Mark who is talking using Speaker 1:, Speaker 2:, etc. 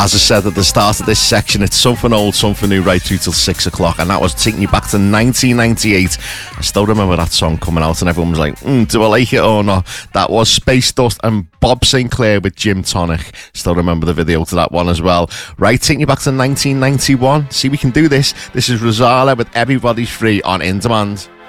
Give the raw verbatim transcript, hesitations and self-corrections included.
Speaker 1: As I said at the start of this section, it's something old, something new, right through till six o'clock, and that was taking you back to nineteen ninety-eight. I still remember that song coming out, and everyone was like, mm, do I like it or not? That was Space Dust and Bob Saint Clair with Gym Tonic. Still remember the video to that one as well. Right, taking you back to nineteen ninety-one. See, we can do this. This is Rozalla with Everybody's Free on In Demand.